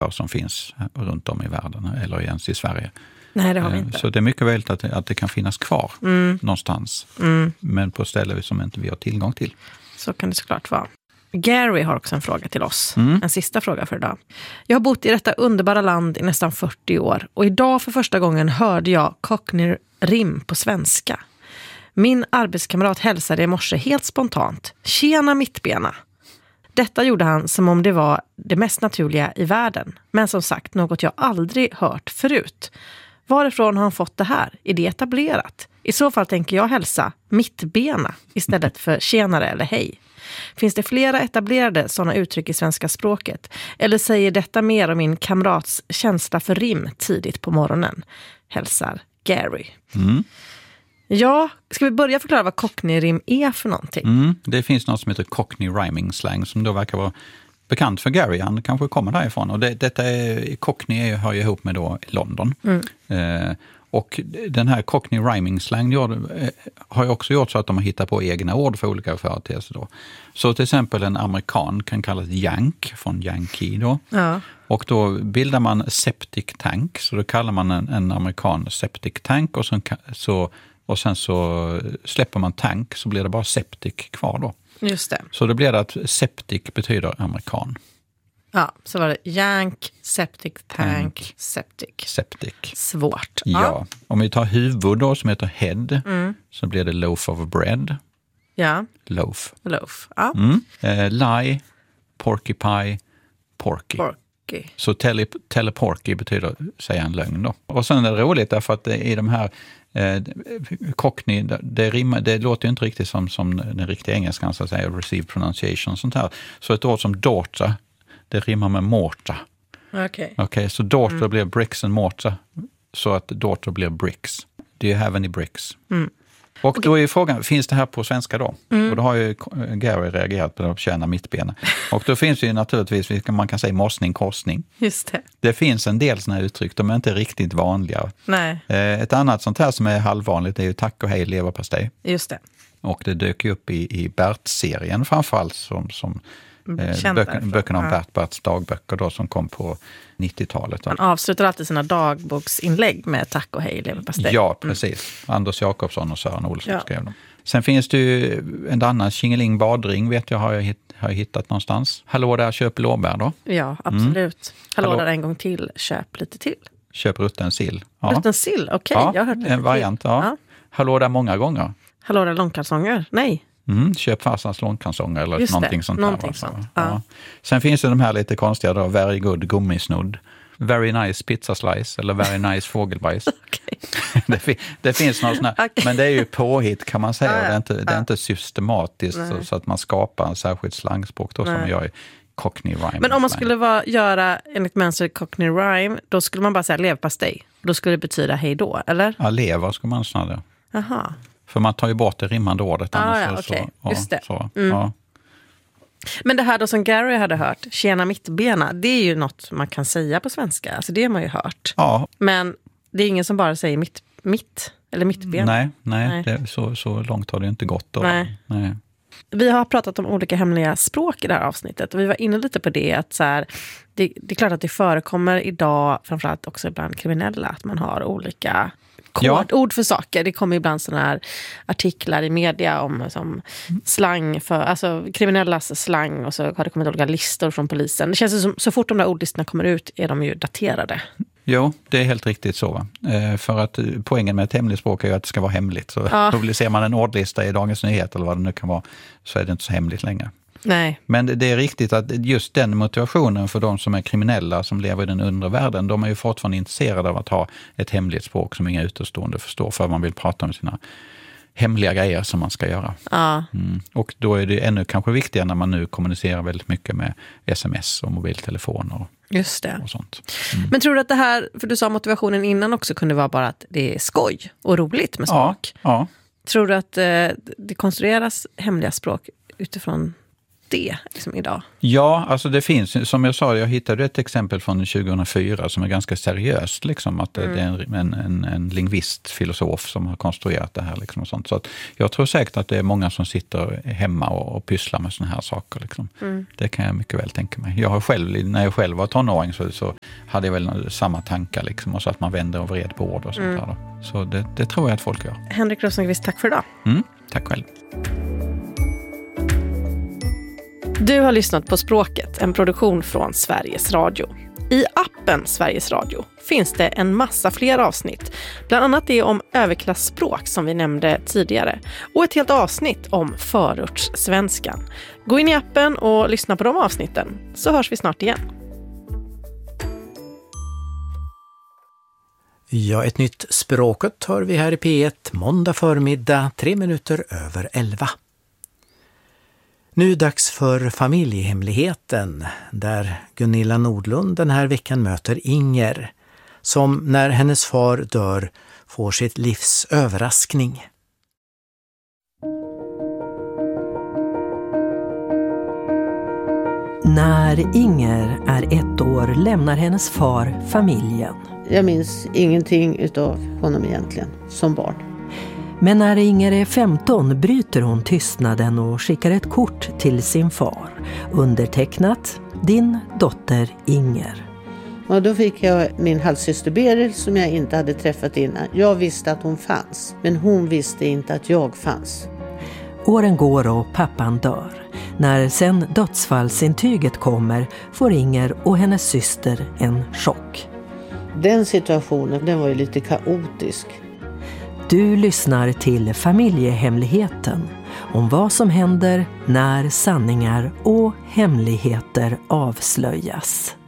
språklärare som finns runt om i världen eller ens i Sverige. Nej, det har vi inte. Så det är mycket väl att det kan finnas kvar någonstans. Men på ställen som inte vi har tillgång till. Så kan det såklart vara. Gary har också en fråga till oss. En sista fråga för idag. Jag har bott i detta underbara land i nästan 40 år. Och idag för första gången hörde jag Cockney-rim på svenska. Min arbetskamrat hälsade i morse helt spontant. Tjena mittbena. Detta gjorde han som om det var det mest naturliga i världen. Men som sagt, något jag aldrig hört förut. Varifrån har han fått det här? Är det etablerat? I så fall tänker jag hälsa mittbena istället för tjenare eller hej. Finns det flera etablerade sådana uttryck i svenska språket? Eller säger detta mer om min kamrats känsla för rim tidigt på morgonen? Hälsar Gary. Ja, ska vi börja förklara vad Cockney-rim är för någonting? Det finns något som heter Cockney rhyming slang som då verkar vara bekant för Gary. Han kanske kommer därifrån. Och Cockney hör ju ihop med då London. Och den här Cockney rhyming slang har ju också gjort så att de har hittat på egna ord för olika företeelser då. Så till exempel en amerikan kan kallas yank från yankee då. Ja. Och då bildar man septic tank, så då kallar man en amerikan septic tank och sen så släpper man tank så blir det bara septic kvar då. Just det. Så då blir det att septic betyder amerikan. Ja, så var det yank, septic, tank, septic. Svårt. Ja. Om vi tar huvud då som heter head så blir det loaf of bread. Ja. Loaf. Ja. Lie, porcupine, porky. Så teleporky betyder säga en lögn då. Och sen är det roligt därför att i de här Cockney, det låter ju inte riktigt som den riktiga engelskan så att säga, receive pronunciation och sånt här. Så ett ord som daughter, det rimmar med mortar. Okej, så daughter blir bricks and mortar, så att daughter blir bricks. Do you have any bricks? Och då är frågan, finns det här på svenska då? Och då har ju Gary reagerat på att tjäna mittbena. Och då finns det ju naturligtvis, man kan säga mossning, korsning. Just det. Det finns en del sådana här uttryck, de är inte riktigt vanliga. Nej. Ett annat sånt här som är halvvanligt är ju tack och hej leverpastej. Just det. Och det dök ju upp i Bert-serien framförallt som böckerna om Berts dagböcker då, som kom på 90-talet. Han avslutar alltid sina dagboksinlägg med tack och hej leverpastej. Ja, precis. Anders Jakobsson och Sören Olsson skrev dem. Sen finns det ju en annan Tjingeling badring, vet jag, har jag hittat någonstans. Hallå där, köp lårbär då. Ja, absolut. Hallå där en gång till, köp lite till. Köp rutten sill. Ja. Rutten sill, okej. Ja, jag har hört lite en variant, ja. Hallå där många gånger. Hallå där långkalsonger, nej. Köp farsans långkalsonger eller just någonting det, sånt någonting där. Sånt. Ja. Sen finns det de här lite konstiga då, very good gummisnodd, very nice pizza slice eller very nice fågelbajs. det finns något sånt här, men det är ju påhitt kan man säga. Det är inte systematiskt så att man skapar en särskild slangspråk då, som man gör i Cockney rhyme. Men om man skulle göra enligt mönster Cockney rhyme, då skulle man bara säga leverpastej. Då skulle det betyda hej då, eller? Ja, lever skulle man snarare. Aha. För man tar ju bort det rimmande ordet. Just det. Men det här då som Gary hade hört, tjena mittbena, det är ju något man kan säga på svenska. Alltså det har man ju hört. Ja. Men det är ingen som bara säger mitt eller mittben. Nej. Det, så långt har det inte gått. Då. Nej. Nej. Vi har pratat om olika hemliga språk i det här avsnittet. Och vi var inne lite på det. Att så här, det är klart att det förekommer idag, framförallt också bland kriminella, att man har olika ord för saker. Det kommer ibland sådana här artiklar i media om som slang för, alltså kriminellas slang, och så har det kommit olika listor från polisen. Det känns som så fort de där ordlistorna kommer ut är de ju daterade. Jo, det är helt riktigt så. För att poängen med ett hemligt språk är ju att det ska vara hemligt. Så publicerar man en ordlista i Dagens Nyheter eller vad det nu kan vara, så är det inte så hemligt längre. Nej. Men det är riktigt att just den motivationen för de som är kriminella, som lever i den undre världen, de är ju fortfarande intresserade av att ha ett hemligt språk som inga utomstående förstår, för man vill prata om sina hemliga grejer som man ska göra. Ja. Och då är det ännu kanske viktigare när man nu kommunicerar väldigt mycket med sms och mobiltelefoner. Just det. Och sånt. Men tror du att det här, för du sa motivationen innan också, kunde vara bara att det är skoj och roligt med språk? Ja. Tror du att det konstrueras hemliga språk utifrån det liksom idag? Ja, alltså det finns, som jag sa, jag hittade ett exempel från 2004 som är ganska seriöst, liksom, att det är en lingvist, filosof som har konstruerat det här. Liksom, och sånt. Så att jag tror säkert att det är många som sitter hemma och pysslar med såna här saker. Liksom. Det kan jag mycket väl tänka mig. Jag har själv, när jag själv var tonåring så hade jag väl samma tankar, liksom, och så att man vänder och vred på ord och sånt där. Då. Så det tror jag att folk gör. Henrik Rosenqvist, tack för idag. Tack själv. Du har lyssnat på Språket, en produktion från Sveriges Radio. I appen Sveriges Radio finns det en massa fler avsnitt. Bland annat det om överklassspråk som vi nämnde tidigare. Och ett helt avsnitt om förortssvenskan. Gå in i appen och lyssna på de avsnitten, så hörs vi snart igen. Ja, ett nytt Språket hör vi här i P1 måndag förmiddag 11:03. Nu dags för Familjehemligheten, där Gunilla Nordlund den här veckan möter Inger, som när hennes far dör får sitt livs överraskning. När Inger är 1 år lämnar hennes far familjen. Jag minns ingenting utav honom egentligen som barn. Men när Inger är 15 bryter hon tystnaden och skickar ett kort till sin far. Undertecknat din dotter Inger. Och då fick jag min halvsyster Beryl som jag inte hade träffat innan. Jag visste att hon fanns, men hon visste inte att jag fanns. Åren går och pappan dör. När sen dödsfallsintyget kommer får Inger och hennes syster en chock. Den situationen, den var ju lite kaotisk. Du lyssnar till Familjehemligheten, om vad som händer när sanningar och hemligheter avslöjas.